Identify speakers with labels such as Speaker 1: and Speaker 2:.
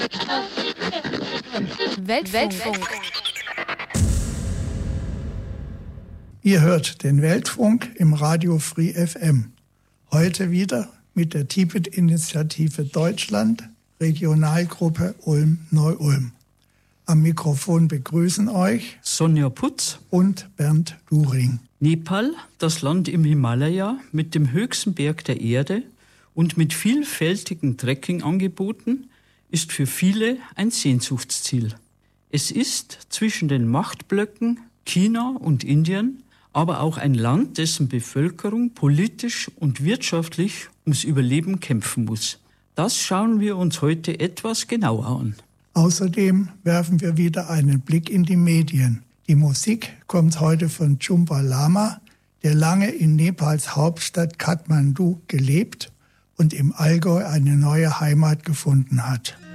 Speaker 1: Weltfunk.
Speaker 2: Ihr hört den Weltfunk im Radio Free FM. Heute wieder mit der Tibet-Initiative Deutschland, Regionalgruppe Ulm-Neu-Ulm. Am Mikrofon begrüßen euch
Speaker 3: Sonja Putz
Speaker 2: und Bernd During.
Speaker 3: Nepal, das Land im Himalaya mit dem höchsten Berg der Erde und mit vielfältigen Trekkingangeboten, ist für viele ein Sehnsuchtsziel. Es ist zwischen den Machtblöcken China und Indien, aber auch ein Land, dessen Bevölkerung politisch und wirtschaftlich ums Überleben kämpfen muss. Das schauen wir uns heute etwas genauer an.
Speaker 2: Außerdem werfen wir wieder einen Blick in die Medien. Die Musik kommt heute von Jhumpa Lama, der lange in Nepals Hauptstadt Kathmandu gelebt und im Allgäu eine neue Heimat gefunden hat.